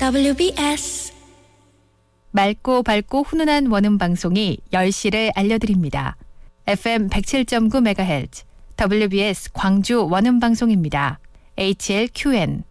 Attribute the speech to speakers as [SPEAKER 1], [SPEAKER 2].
[SPEAKER 1] WBS
[SPEAKER 2] 맑고 밝고 훈훈한 원음 방송이 10시를 알려드립니다. FM 107.9MHz WBS 광주 원음 방송입니다. HLQN